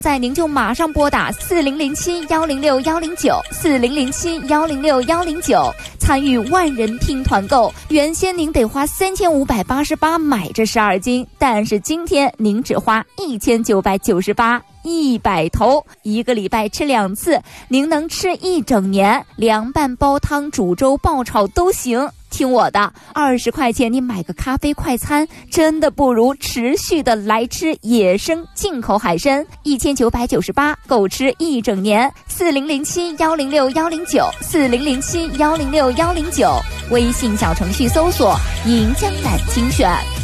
在您就马上拨打4007-106-109，4007-106-109，参与万人拼团购。原先您得花3588买这12斤，但是今天您只花1998，100头，1个礼拜吃2次，您能吃1整年，凉拌、煲汤、煮粥、爆炒都行。听我的，20块钱你买个咖啡快餐，真的不如持续的来吃野生进口海参，1998够吃1整年。4007-106-109，4007-106-109，微信小程序搜索“银江南精选”。